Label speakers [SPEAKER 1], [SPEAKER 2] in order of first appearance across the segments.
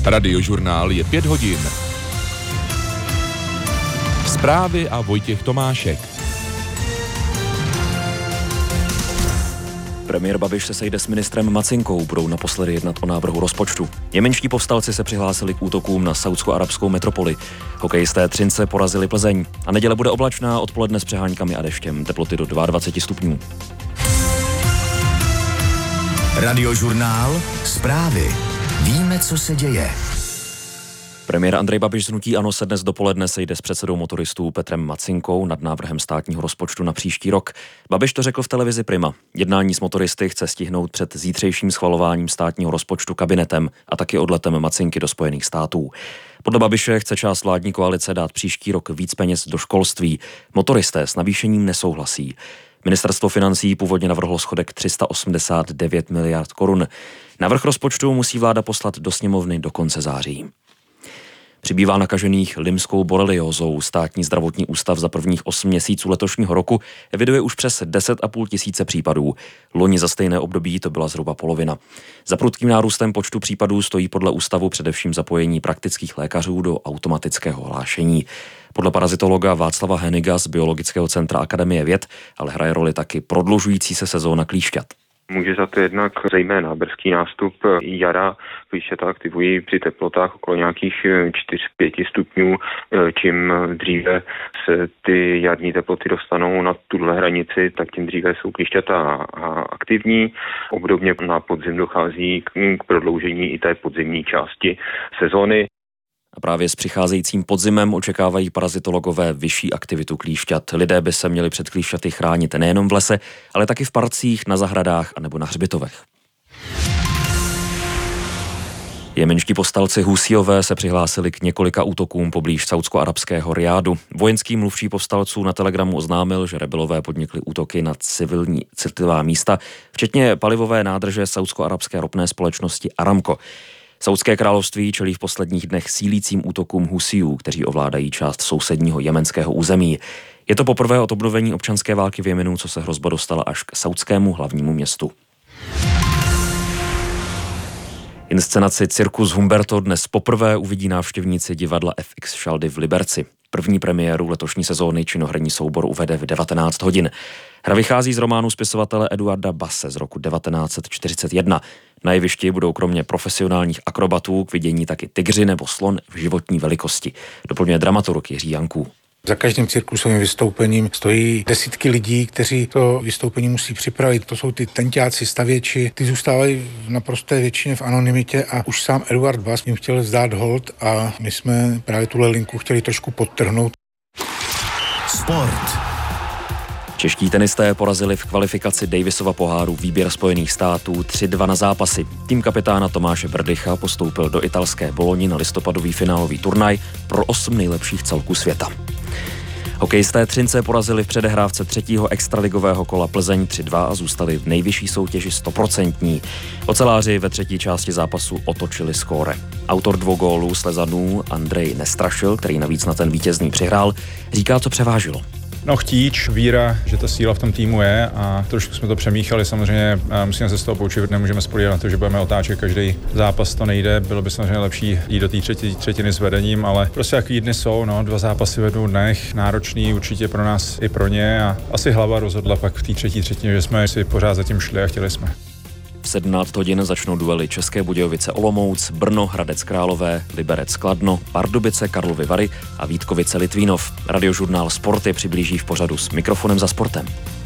[SPEAKER 1] Radiožurnál je 5 hodin. Zprávy a Vojtěch Tomášek.
[SPEAKER 2] Premiér Babiš se sejde s ministrem Macinkou, budou naposledy jednat o návrhu rozpočtu. Jemenští povstalci se přihlásili k útokům na saúdsko-arabskou metropoli. Hokejisté Třince porazili Plzeň. A neděle bude oblačná, odpoledne s přehánkami a deštěm. Teploty do 22 stupňů.
[SPEAKER 3] Radiožurnál, zprávy. Víme, co se děje.
[SPEAKER 2] Premiér Andrej Babiš z hnutí ANO se dnes dopoledne sejde s předsedou motoristů Petrem Macinkou nad návrhem státního rozpočtu na příští rok. Babiš to řekl v televizi Prima. Jednání s motoristy chce stihnout před zítřejším schvalováním státního rozpočtu kabinetem a taky odletem Macinky do Spojených států. Podle Babiše chce část vládní koalice dát příští rok víc peněz do školství. Motoristé s navýšením nesouhlasí. Ministerstvo financí původně navrhlo schodek 389 miliard korun. Návrh rozpočtu musí vláda poslat do sněmovny do konce září. Přibývá nakažených limskou boreliózou. Státní zdravotní ústav za prvních 8 měsíců letošního roku eviduje už přes 10,5 tisíce případů. Loni za stejné období to byla zhruba polovina. Za prudkým nárůstem počtu případů stojí podle ústavu především zapojení praktických lékařů do automatického hlášení. Podle parazitologa Václava Heniga z Biologického centra Akademie věd ale hraje roli taky prodlužující se sezóna klíšťat.
[SPEAKER 4] Může za to jednak zejména brzký nástup jara, klíšťata aktivují při teplotách okolo nějakých 4-5 stupňů. Čím dříve se ty jarní teploty dostanou na tuhle hranici, tak tím dříve jsou klíšťata aktivní. Obdobně na podzim dochází k prodloužení i té podzimní části sezóny.
[SPEAKER 2] A právě s přicházejícím podzimem očekávají parazitologové vyšší aktivitu klíšťat. Lidé by se měli před klíšťaty chránit nejenom v lese, ale taky v parcích, na zahradách anebo na hřbitovech. Jemenští povstalci Husíové se přihlásili k několika útokům poblíž saúdsko-arabského Riádu. Vojenský mluvčí povstalců na Telegramu oznámil, že rebelové podnikli útoky na citlivá místa, včetně palivové nádrže saúdsko-arabské ropné společnosti Aramco. Saúdské království čelí v posledních dnech sílícím útokům Husíů, kteří ovládají část sousedního jemenského území. Je to poprvé od obnovení občanské války v Jemenu, co se hrozba dostala až k saúdskému hlavnímu městu. Inscenaci Cirkus Humberto dnes poprvé uvidí návštěvníci divadla FX Šaldy v Liberci. První premiéru letošní sezóny činoherní soubor uvede v 19 hodin. Hra vychází z románu spisovatele Eduarda Basse z roku 1941. Na jevišti budou kromě profesionálních akrobatů k vidění taky tygři nebo slon v životní velikosti. Doplňuje dramaturg Jiří Janků.
[SPEAKER 5] Za každým cirkusovým vystoupením stojí desítky lidí, kteří to vystoupení musí připravit. To jsou ty tenťáci, stavěči, ty zůstávají v naprosté většině v anonymitě a už sám Eduard Bass jim chtěl vzdát hold a my jsme právě tuhle linku chtěli trošku podtrhnout.
[SPEAKER 3] Sport.
[SPEAKER 2] Čeští tenisté porazili v kvalifikaci Davisova poháru výběr Spojených států 3-2 na zápasy. Tým kapitána Tomáše Brdycha postoupil do italské Boloni na listopadový finálový turnaj pro 8 nejlepších celků světa. Hokejisté Třince porazili v předehrávce 3. extraligového kola Plzeň 3-2 a zůstali v nejvyšší soutěži 100%. Oceláři ve třetí části zápasu otočili skóre. Autor 2 gólů Slezanů Andrej Nestrašil, který navíc na ten vítězný přihrál, říká, co převážilo.
[SPEAKER 6] No chtíč, víra, že ta síla v tom týmu je a trošku jsme to přemíchali, samozřejmě musíme se z toho poučit, nemůžeme spolíhat na to, že budeme otáčet každý zápas, to nejde, bylo by samozřejmě lepší jít do té třetiny s vedením, ale prostě jaký dny jsou, 2 zápasy ve 2 dnech, náročný určitě pro nás i pro ně a asi hlava rozhodla pak v té třetí třetině, že jsme si pořád zatím šli a chtěli jsme.
[SPEAKER 2] V 17 hodin začnou duely České Budějovice Olomouc, Brno Hradec Králové, Liberec Kladno, Pardubice Karlovy Vary a Vítkovice Litvínov. Radiožurnál Sporty přiblíží v pořadu s mikrofonem za sportem.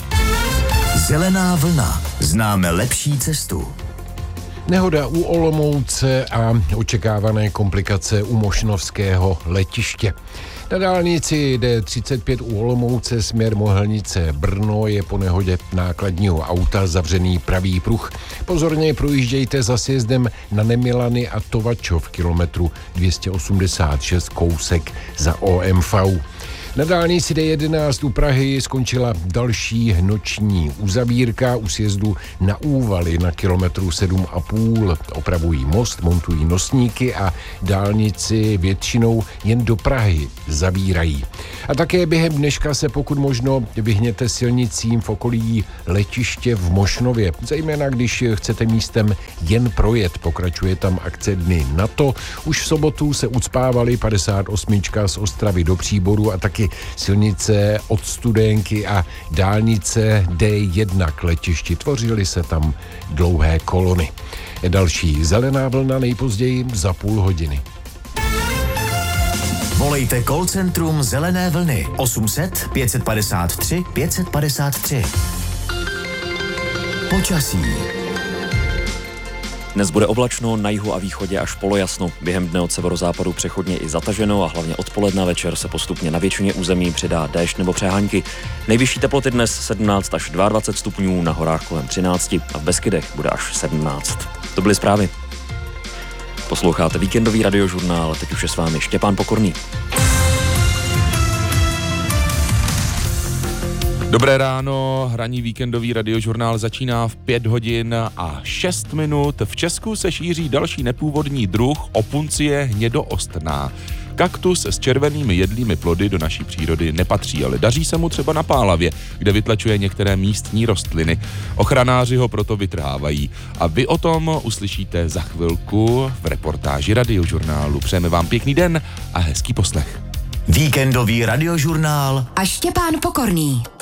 [SPEAKER 3] Zelená vlna. Známe lepší cestu.
[SPEAKER 7] Nehoda u Olomouce a očekávané komplikace u mošnovského letiště. Na dálnici D35 u Olomouce směr Mohelnice Brno je po nehodě nákladního auta zavřený pravý pruh. Pozorně projíždějte za sjezdem na Nemilany a Tovačov kilometru 286 kousek za OMV. Na dálnici D11 u Prahy skončila další noční uzavírka u sjezdu na Úvaly na kilometru 7,5. Opravují most, montují nosníky a dálnici většinou jen do Prahy zavírají. A také během dneška se pokud možno vyhněte silnicím v okolí letiště v Mošnově. Zejména když chcete místem jen projet, pokračuje tam akce Dny NATO. Už v sobotu se ucpávaly 58 z Ostravy do Příboru a taky silnice od Studénky a dálnice D1 k letišti. Tvořily se tam dlouhé kolony. Další zelená vlna nejpozději za půl hodiny.
[SPEAKER 3] Volejte call centrum Zelené vlny 800 553 553. Počasí.
[SPEAKER 2] Dnes bude oblačno, na jihu a východě až polojasno. Během dne od severozápadu přechodně i zataženo a hlavně odpoledne večer se postupně na většině území přidá déšť nebo přehánky. Nejvyšší teploty dnes 17 až 22 stupňů, na horách kolem 13 a v Beskydech bude až 17. To byly zprávy. Posloucháte víkendový radiožurnál, teď už je s vámi Štěpán Pokorný.
[SPEAKER 1] Dobré ráno, hraní víkendový radiožurnál začíná v 5 hodin a 6 minut. V Česku se šíří další nepůvodní druh opuncie hnědoostrná. Kaktus s červenými jedlými plody do naší přírody nepatří, ale daří se mu třeba na Pálavě, kde vytlačuje některé místní rostliny. Ochranáři ho proto vytrhávají. A vy o tom uslyšíte za chvilku v reportáži radiožurnálu. Přejeme vám pěkný den a hezký poslech.
[SPEAKER 3] Víkendový radiožurnál
[SPEAKER 8] a Štěpán Pokorný.